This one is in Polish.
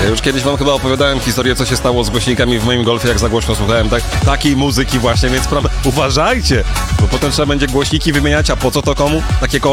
Ja już kiedyś wam chyba opowiadałem historię, co się stało z głośnikami w moim Golfie, jak za głośno słuchałem takiej muzyki właśnie, więc uważajcie, bo potem trzeba będzie głośniki wymieniać, a po co to komu? Takie